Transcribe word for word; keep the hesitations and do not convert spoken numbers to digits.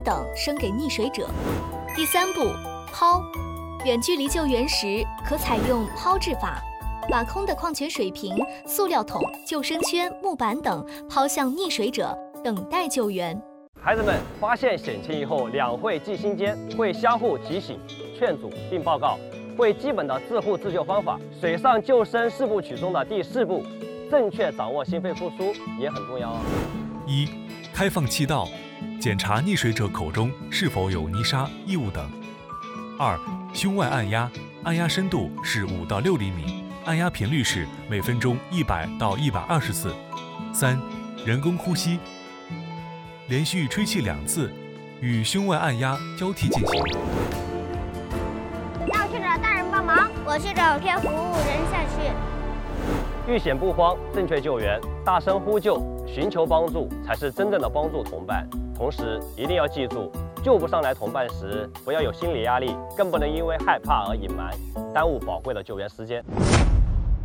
等升给溺水者。第三步，抛。远距离救援时可采用抛掷法，把空的矿泉水瓶、塑料桶、救生圈、木板等抛向溺水者，等待救援。 孩子们发现险情以后，两会记心间，会相互提醒、劝阻并报告，会基本的自护自救方法。水上救生四部曲中的第四步，正确掌握心肺复苏也很重要哦。 一、开放气道，检查溺水者口中是否有泥沙、异物等。二、胸外按压，按压深度是五到六厘米，按压频率是每分钟一百到一百二十次。三、人工呼吸，连续吹气两次，与胸外按压交替进行。 让去找大人帮忙，我去找贴服务人下去。 遇险不慌，正确救援，大声呼救，寻求帮助，才是真正的帮助同伴。同时，一定要记住，救不上来同伴时，不要有心理压力，更不能因为害怕而隐瞒，耽误宝贵的救援时间。